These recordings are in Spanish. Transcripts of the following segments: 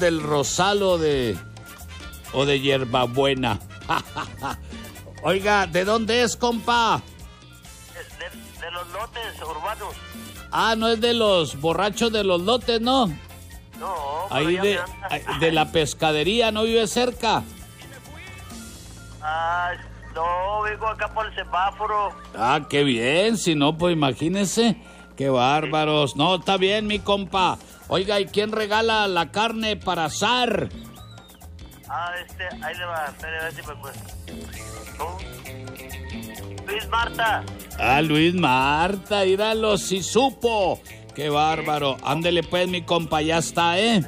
del Rosal o de Hierbabuena. Oiga, ¿de dónde es, compa? De los lotes urbanos. Ah, no es de los borrachos de los lotes, ¿no? No, ahí de la pescadería, ¿no vive cerca? No, vengo acá por el semáforo. Ah, qué bien, si no, pues imagínese, qué bárbaros. No, está bien, mi compa. Oiga, ¿y quién regala la carne para asar? Ahí le va, espere, a ver si me acuerdo. Luis Marta. Luis Marta, míralo, si supo. Qué bárbaro. Ándele pues, mi compa, ya está, ¿eh?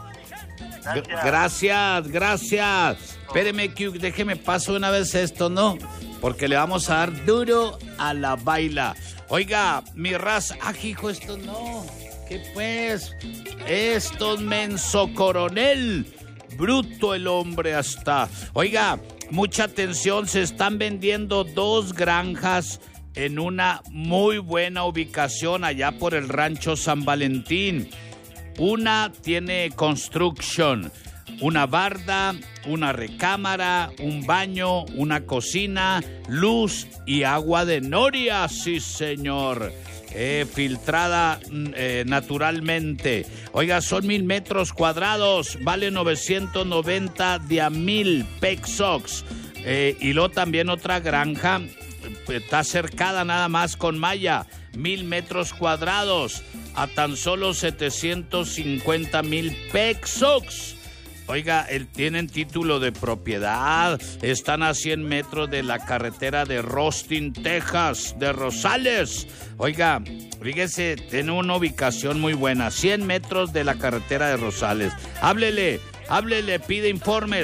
Gracias. Espéreme, déjeme paso una vez esto, ¿no? Porque le vamos a dar duro a la baila. Oiga, mi raza. Hijo, esto no. ¿Qué pues? Esto es menso coronel. Bruto el hombre hasta. Oiga, mucha atención, se están vendiendo 2 granjas en una muy buena ubicación allá por el rancho San Valentín. Una tiene construction, una barda, una recámara, un baño, una cocina, luz y agua de noria, sí señor. Filtrada naturalmente. Oiga, son 1,000 metros cuadrados, vale 990 de a 1,000 pesos. Y luego también otra granja, está cercada nada más con malla, 1,000 metros cuadrados, a tan solo 750,000 pesos. Oiga, tienen título de propiedad, están a 100 metros de la carretera de Austin, Texas, de Rosales. Oiga, fíjese, tiene una ubicación muy buena, 100 metros de la carretera de Rosales. Háblele, pide informe,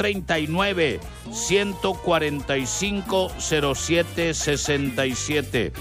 639-145-0767.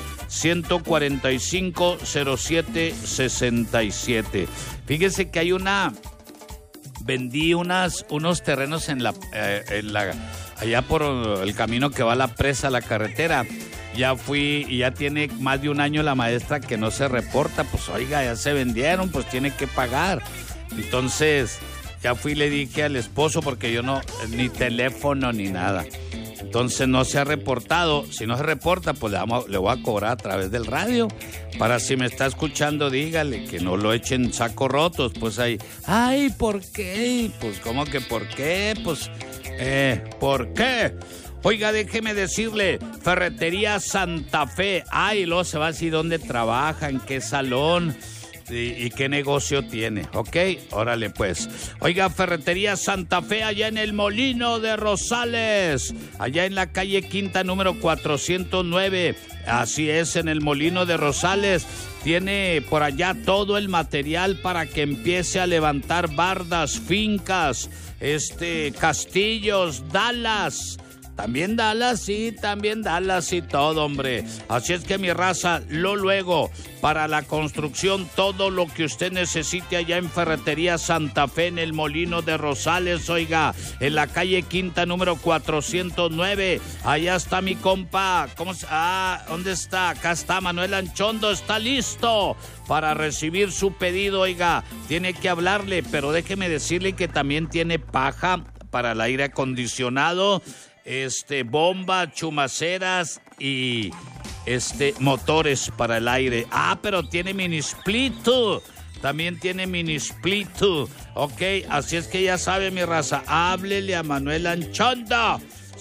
145-0767. Fíjese que hay vendí unos terrenos allá por el camino que va a la presa, a la carretera. Ya fui y ya tiene más de un año la maestra que no se reporta. Pues oiga, ya se vendieron, pues tiene que pagar. Entonces, ya fui y le dije al esposo, porque yo no, ni teléfono ni nada. Entonces no se ha reportado. Si no se reporta, pues le voy a cobrar a través del radio. Para si me está escuchando, dígale que no lo echen sacos rotos. Pues ahí, ¿por qué? Pues, ¿cómo que por qué? Pues, ¿por qué? Oiga, déjeme decirle, Ferretería Santa Fe. Luego se va a decir dónde trabaja, en qué salón y qué negocio tiene, ¿ok? Órale pues. Oiga, Ferretería Santa Fe, allá en el Molino de Rosales, allá en la calle Quinta, número 409. Así es, en el Molino de Rosales. Tiene por allá todo el material para que empiece a levantar bardas, fincas, castillos, Dallas. También Dallas y todo, hombre. Así es que mi raza, luego, para la construcción, todo lo que usted necesite allá en Ferretería Santa Fe, en el Molino de Rosales, oiga, en la calle Quinta, número 409. Allá está mi compa. ¿Dónde está? Acá está Manuel Anchondo, está listo para recibir su pedido, oiga. Tiene que hablarle, pero déjeme decirle que también tiene paja para el aire acondicionado, bomba, chumaceras y motores para el aire. Pero tiene mini split. También tiene mini split. Ok, así es que ya sabe, mi raza, háblele a Manuel Anchondo.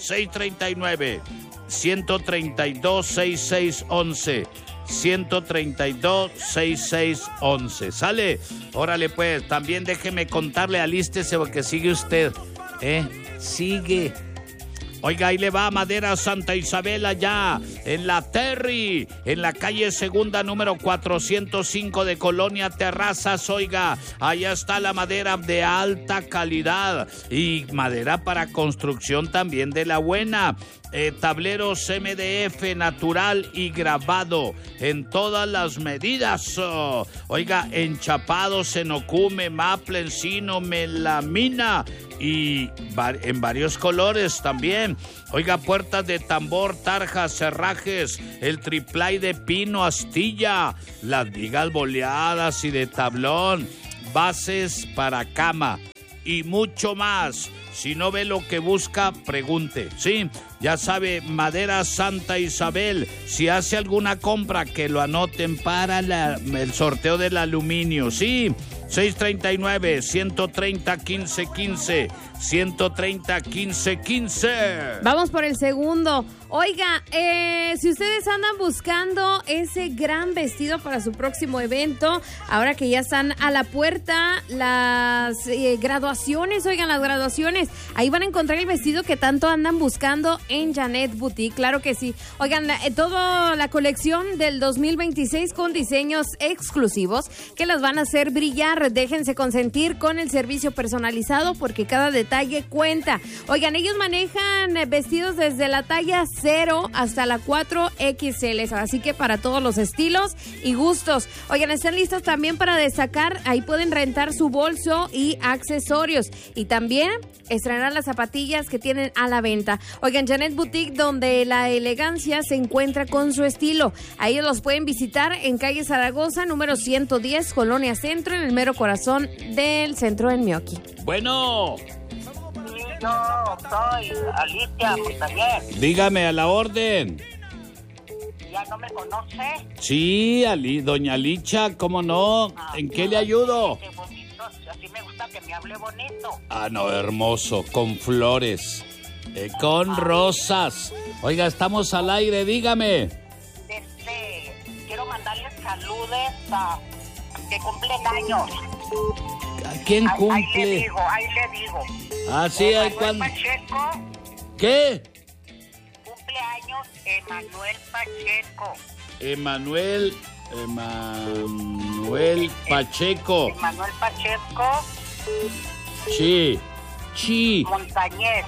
639-132-6611. 132-6611. ¿Sale? Órale pues, también déjeme contarle, alístese porque sigue usted. Sigue. Oiga, ahí le va Madera Santa Isabel, allá en la Terry, en la calle Segunda, número 405 de Colonia Terrazas. Oiga, allá está la madera de alta calidad y madera para construcción también de la buena. Tableros MDF natural y grabado en todas las medidas. Oiga, enchapados en ocume, maple, encino, melamina y en varios colores también. Oiga, puertas de tambor, tarjas, cerrajes, el triplay de pino, astilla, las vigas boleadas y de tablón, bases para cama, y mucho más. Si no ve lo que busca, pregunte. Sí, ya sabe, Madera Santa Isabel. Si hace alguna compra, que lo anoten para el sorteo del aluminio. Sí, 639-130-1515. 130-1515. Vamos por el segundo. Oiga, si ustedes andan buscando ese gran vestido para su próximo evento, ahora que ya están a la puerta las graduaciones, oigan, las graduaciones, ahí van a encontrar el vestido que tanto andan buscando en Janet Boutique, claro que sí. Oigan, toda la colección del 2026 con diseños exclusivos que las van a hacer brillar. Déjense consentir con el servicio personalizado porque cada detalle cuenta. Oigan, ellos manejan vestidos desde la talla 0 hasta la 4XL, así que para todos los estilos y gustos. Oigan, están listos también para destacar, ahí pueden rentar su bolso y accesorios y también estrenar las zapatillas que tienen a la venta. Oigan, Janet Boutique, donde la elegancia se encuentra con su estilo. Ahí los pueden visitar en calle Zaragoza, número 110, Colonia Centro, en el mero corazón del centro del Mioqui. Bueno. Yo soy Alicia Montañez. Dígame, a la orden. ¿Ya no me conoce? Sí, doña Licha, ¿cómo no? ¿En qué le ayudo? Qué bonito, así me gusta que me hable bonito. Ah, no, hermoso, con flores, con rosas. Oiga, estamos al aire, dígame. Quiero mandarles saludos a que cumplen años. ¿Quién cumple? Ahí le digo. Ah, sí, hay cuando. Pacheco. ¿Qué? Cumpleaños Emanuel Pacheco. Emanuel Pacheco. Emanuel Pacheco. Sí. Montañez.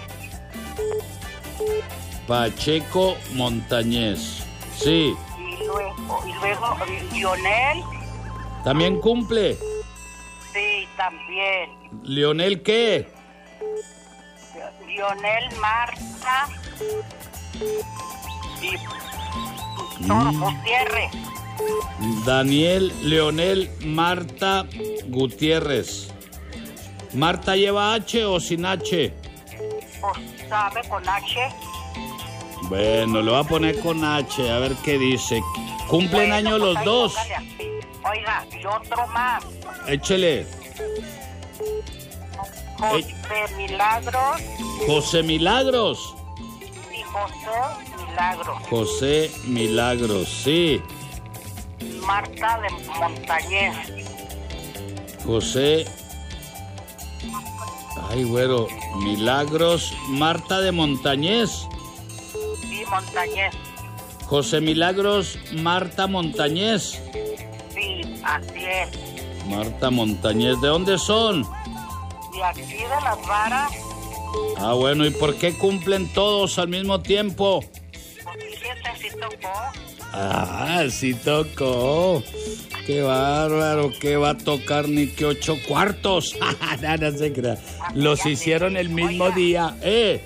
Pacheco Montañez. Sí. Y luego Lionel. ¿También cumple? Sí, también. ¿Lionel qué? Lionel, Marta y Toro Gutiérrez. Daniel, Leonel, Marta Gutiérrez. ¿Marta lleva H o sin H? Pues sabe, con H. Bueno, lo va a poner con H, a ver qué dice. ¿Cumplen años los dos? Oiga, y otro más. Échele. José Milagros. José Milagros. Sí, José Milagros. José Milagros, sí. Marta de Montañez. José. Ay, güero. Milagros. Marta de Montañez. Sí, Montañez. José Milagros, Marta Montañez. Sí, así es. Marta Montañez. ¿De dónde son? De aquí de Las Varas. Ah, bueno, ¿y por qué cumplen todos al mismo tiempo? Pues fíjese, sí tocó. Ah, sí tocó. Qué bárbaro, ¿qué va a tocar ni que 8 cuartos? No se crea. Los hicieron el mismo día. Ahí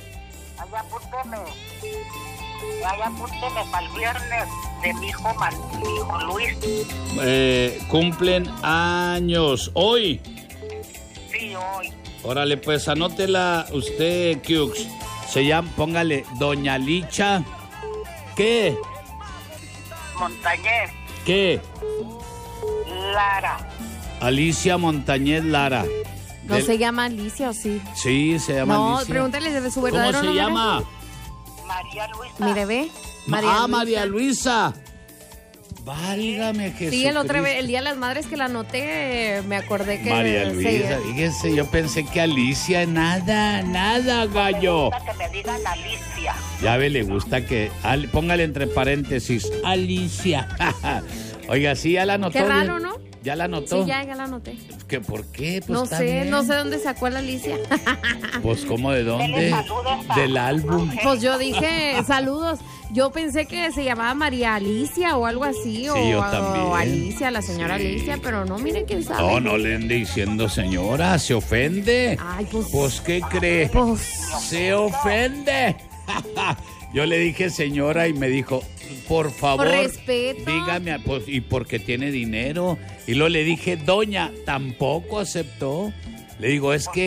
apúnteme para el viernes de mi hijo Luis. Cumplen años. ¿Hoy? Sí, hoy. Órale, pues anótela usted, Cux. Se llama, póngale, Doña Licha. ¿Qué? Montañez. ¿Qué? Lara. Alicia Montañez Lara. ¿No se llama Alicia o sí? Sí, se llama Alicia. No, pregúntale de su verdadero nombre. ¿Cómo se llama? María Luisa. Mire, ve. María Luisa. Válgame Jesús. Sí, el día de las madres que la anoté, me acordé que... María Luisa, fíjese, yo pensé que Alicia, nada, gallo. Me gusta que me digan Alicia. Ya ve, le gusta que... póngale entre paréntesis, Alicia. Oiga, sí, ya la anotó. Qué raro, ¿no? ¿Ya la anotó? Sí, ya la anoté. ¿Qué, ¿Por qué? Pues no sé dónde sacó la Alicia. Pues, ¿cómo de dónde? Del álbum. Pues yo dije, saludos. Yo pensé que se llamaba María Alicia o algo así. Sí, yo también. O Alicia, la señora Alicia, pero no, mire quién sabe. No le ande diciendo señora, se ofende. Ay, pues ¿qué cree? Pues... Se ofende. Yo le dije señora y me dijo, por favor, por respeto, dígame, pues, y porque tiene dinero. Y luego le dije, doña, tampoco aceptó. Le digo, es que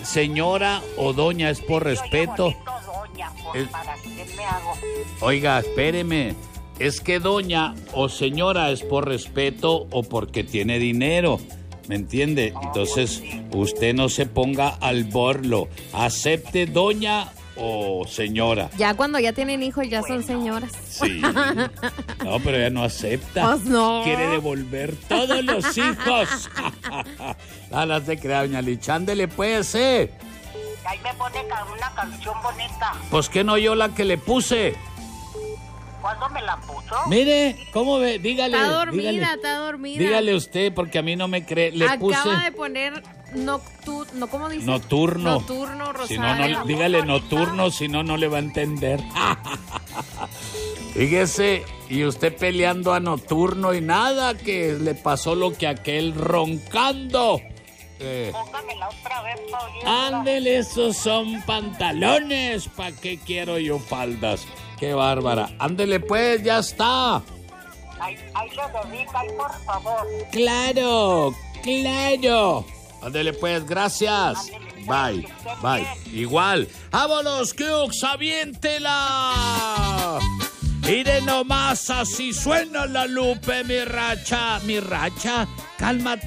señora o doña es por respeto. Bonito, doña, ¿para qué me hago? Oiga, espéreme. Es que doña o señora es por respeto o porque tiene dinero. ¿Me entiende? Entonces, usted no se ponga al borlo. Acepte doña o señora. Ya cuando ya tienen hijos ya son señoras. Sí. No, pero ella no acepta. Pues no. Quiere devolver todos los hijos. No se crea, doña Licha. Ándele, pues, Ahí me pone una canción bonita. Pues que no yo la que le puse. ¿Cuándo me la puso? Mire, ¿cómo ve? Dígale. Está dormida, dígale. está dormida. Dígale usted, porque a mí no me cree. Le Acaba puse de poner ¿cómo dice? nocturno. Nocturno, Si Rosario. no, dígale nocturno, si no, no le va a entender. Fíjese, y usted peleando a nocturno y nada, que le pasó lo que aquel roncando. Póngamela otra vez, Paulina. Ándele, esos son pantalones. ¿Para qué quiero yo faldas? Qué bárbara. Ándele, pues, ya está. Ahí le dedica, por favor. Claro, claro. Ándele, pues, gracias. Bye, bye. Igual. ¡Vámonos, Cux! ¡Aviéntela! Mire nomás, así suena la Lupe, mi racha. Mi racha, cálmate.